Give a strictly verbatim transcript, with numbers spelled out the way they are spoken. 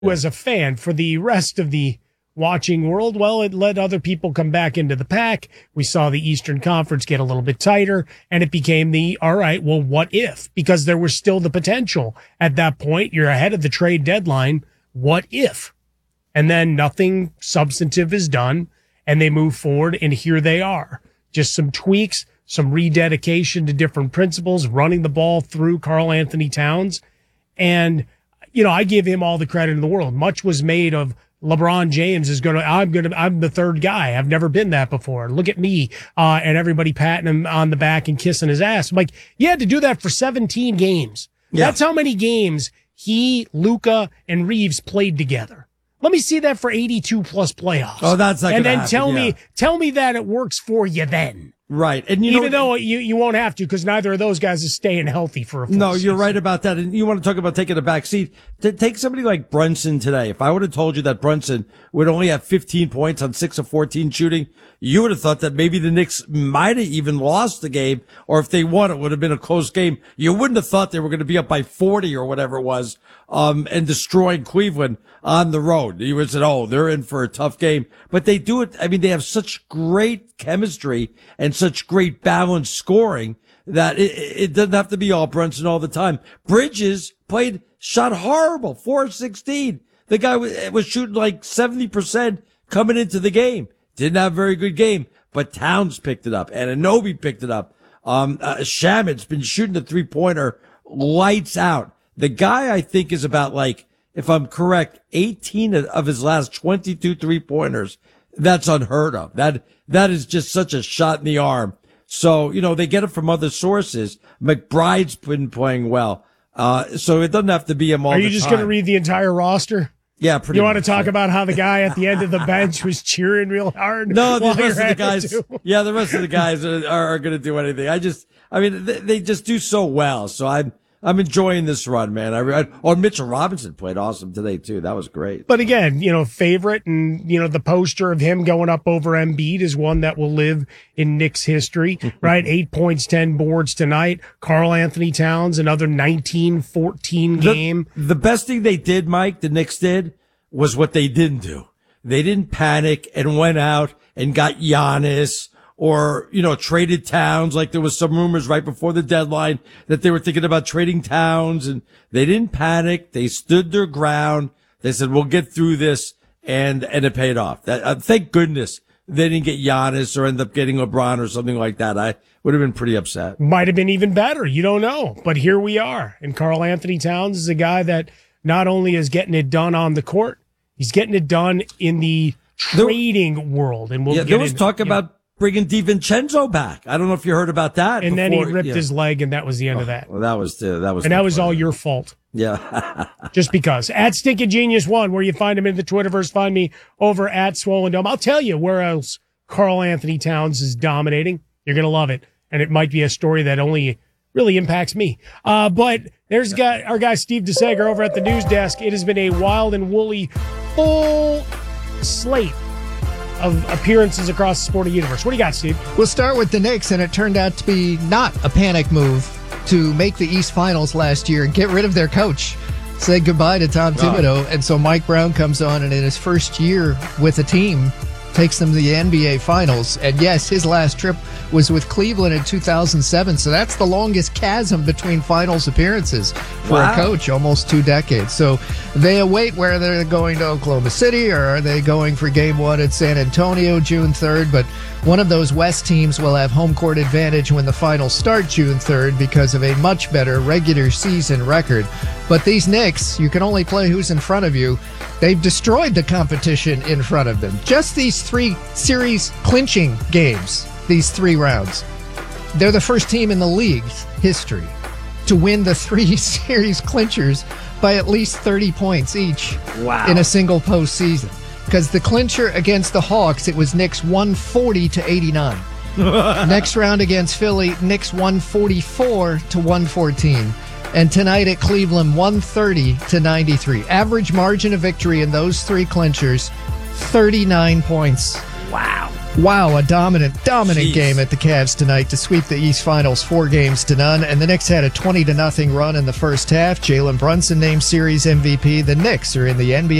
yeah. as a fan. For the rest of the watching world, well, it let other people come back into the pack. We saw the Eastern Conference get a little bit tighter, and it became the, all right, well, what if? Because there was still the potential at that point. You're ahead of the trade deadline. What if? And then nothing substantive is done, and they move forward, and here they are. Just some tweaks, some rededication to different principles, running the ball through Karl Anthony Towns. And, you know, I give him all the credit in the world. Much was made of LeBron James is going to, I'm going to, I'm the third guy. I've never been that before. Look at me. Uh, and everybody patting him on the back and kissing his ass. I'm like, you had to do that for seventeen games. Yeah. That's how many games he, Luka, and Reeves played together. Let me see that for eighty-two plus playoffs. Oh, that's not And then happen, tell yeah. me, tell me that it works for you then. Right. And you Even know, though you, you won't have to, because neither of those guys is staying healthy for a full No, season. you're right about that. And you want to talk about taking a back seat. To take somebody like Brunson today. If I would have told you that Brunson would only have fifteen points on six of fourteen shooting, you would have thought that maybe the Knicks might have even lost the game, or if they won, it would have been a close game. You wouldn't have thought they were going to be up by forty or whatever it was, um, and destroying Cleveland on the road. You would have said, oh, they're in for a tough game. But they do it. I mean, they have such great chemistry and such great balanced scoring that it, it doesn't have to be all Brunson all the time. Bridges played, shot horrible, four of sixteen. The guy was, was shooting like seventy percent coming into the game. Didn't have a very good game, but Towns picked it up and Anunoby picked it up. Um, uh, Shaman's been shooting the three pointer lights out. The guy I think is about like, if I'm correct, eighteen of his last twenty-two three pointers. That's unheard of. That, that is just such a shot in the arm. So, you know, they get it from other sources. McBride's been playing well. Uh, so it doesn't have to be him all the time. Are you just going to read the entire roster? Yeah, pretty You much. want to talk about how the guy at the end of the bench was cheering real hard? No, the while rest you're of the at guys, it too? yeah, the rest of the guys are, are, are going to do anything. I just, I mean, they, they just do so well. So I'm, I'm enjoying this run, man. I, I, oh, Mitchell Robinson played awesome today too. That was great. But again, you know, favorite and, you know, the poster of him going up over Embiid is one that will live in Knicks history, right? Eight points, ten boards tonight. Karl Anthony Towns, another nineteen fourteen game. The, the best thing they did, Mike, the Knicks did, was what they didn't do. They didn't panic and went out and got Giannis or, you know, traded Towns. Like there was some rumors right before the deadline that they were thinking about trading Towns, and they didn't panic. They stood their ground. They said, we'll get through this, and, and it paid off. That, uh, thank goodness they didn't get Giannis or end up getting LeBron or something like that. I would have been pretty upset. Might have been even better. You don't know. But here we are. And Karl Anthony Towns is a guy that not only is getting it done on the court, he's getting it done in the trading there, world. And we'll yeah, get there was in, talk about know. bringing DiVincenzo back. I don't know if you heard about that. And before, then he ripped yeah. his leg, and that was the end oh, of that. Well, that was the, that was, and that was all your fault. Yeah. Just because. At Stinking Genius One, where you find him in the Twitterverse, find me over at Swollen Dome. I'll tell you where else Karl Anthony Towns is dominating. You're going to love it. And it might be a story that only really impacts me. Uh, but there's guy, our guy Steve DeSager over at the news desk. It has been a wild and woolly full slate of appearances across the sporting universe. What do you got, Steve? We'll start with the Knicks, and it turned out to be not a panic move to make the East Finals last year and get rid of their coach. Say goodbye to Tom Thibodeau. And so Mike Brown comes on, and in his first year with the team, takes them to the N B A Finals. And yes, his last trip was with Cleveland in two thousand seven. So that's the longest chasm between finals appearances for wow. a coach, almost two decades. So they await where they're going to Oklahoma City, or are they going for game one at San Antonio June third. But one of those West teams will have home court advantage when the finals start June third because of a much better regular season record. But these Knicks, you can only play who's in front of you. They've destroyed the competition in front of them. Just these three series clinching games, these three rounds. They're the first team in the league's history to win the three series clinchers by at least thirty points each wow. in a single postseason. Because the clincher against the Hawks, it was Knicks one forty to eighty-nine. Next round against Philly, Knicks one forty-four to one fourteen. And tonight at Cleveland, one thirty to ninety-three. Average margin of victory in those three clinchers, thirty-nine points. Wow. Wow, a dominant, dominant Jeez. game at the Cavs tonight to sweep the East Finals four games to none. And the Knicks had a twenty to nothing run in the first half. Jalen Brunson named series M V P. The Knicks are in the N B A